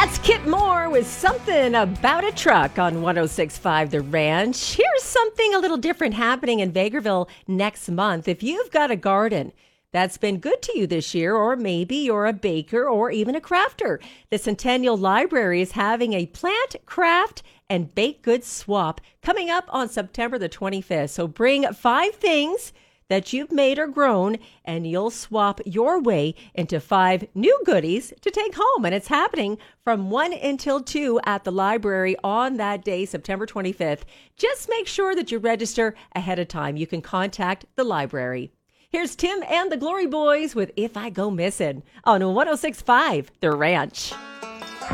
That's Kit Moore with Something About a Truck on 106.5 The Ranch. Here's something a little different happening in Vegreville next month. If you've got a garden that's been good to you this year, or maybe you're a baker or even a crafter, the Centennial Library is having a plant, craft, and baked goods swap coming up on September the 25th. So bring 5 things that you've made or grown, and you'll swap your way into 5 new goodies to take home. And it's happening from 1 until 2 at the library on that day, September 25th. Just make sure that you register ahead of time. You can contact the library. Here's Tim and the Glory Boys with If I Go Missing on 106.5 The Ranch.